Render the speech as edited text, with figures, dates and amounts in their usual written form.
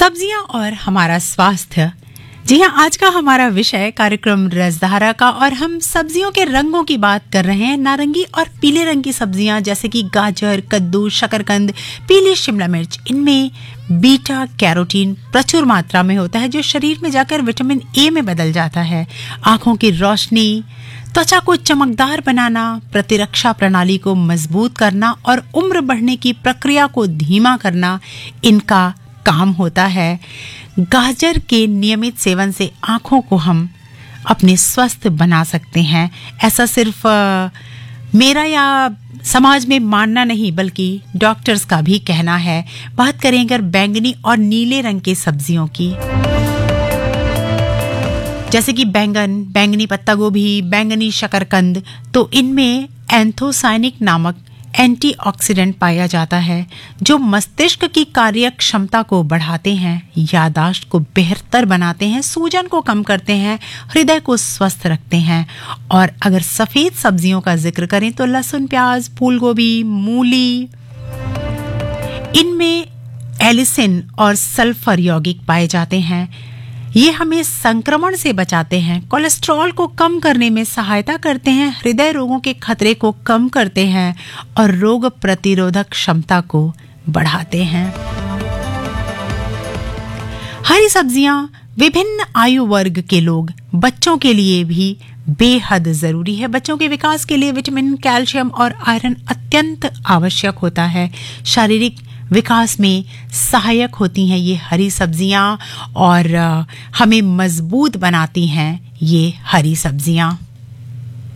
सब्जियां और हमारा स्वास्थ्य। जी हाँ, आज का हमारा विषय कार्यक्रम रसधारा का, और हम सब्जियों के रंगों की बात कर रहे हैं। नारंगी और पीले रंग की सब्जियां जैसे कि गाजर, कद्दू, शकरकंद, पीली शिमला मिर्च, इनमें बीटा कैरोटीन प्रचुर मात्रा में होता है, जो शरीर में जाकर विटामिन ए में बदल जाता है। आंखों की रोशनी, त्वचा को चमकदार बनाना, प्रतिरक्षा प्रणाली को मजबूत करना और उम्र बढ़ने की प्रक्रिया को धीमा करना इनका काम होता है। गाजर के नियमित सेवन से आंखों को हम अपने स्वस्थ बना सकते हैं। ऐसा सिर्फ मेरा या समाज में मानना नहीं, बल्कि डॉक्टर्स का भी कहना है। बात करें अगर बैंगनी और नीले रंग की सब्जियों की, जैसे कि बैंगन, बैंगनी पत्ता गोभी, बैंगनी शकरकंद, तो इनमें एंथोसायनिक नामक एंटीऑक्सीडेंट पाया जाता है, जो मस्तिष्क की कार्य क्षमता को बढ़ाते हैं, याददाश्त को बेहतर बनाते हैं, सूजन को कम करते हैं, हृदय को स्वस्थ रखते हैं। और अगर सफेद सब्जियों का जिक्र करें तो लहसुन, प्याज, फूल गोभी, मूली, इनमें एलिसिन और सल्फर यौगिक पाए जाते हैं। ये हमें संक्रमण से बचाते हैं, कोलेस्ट्रॉल को कम करने में सहायता करते हैं, हृदय रोगों के खतरे को कम करते हैं और रोग प्रतिरोधक क्षमता को बढ़ाते हैं। हरी सब्जियां विभिन्न आयु वर्ग के लोग, बच्चों के लिए भी बेहद जरूरी है। बच्चों के विकास के लिए विटामिन, कैल्शियम और आयरन अत्यंत आवश्यक होता है। शारीरिक विकास में सहायक होती हैं ये हरी सब्जियां और हमें मजबूत बनाती हैं ये हरी सब्जियां।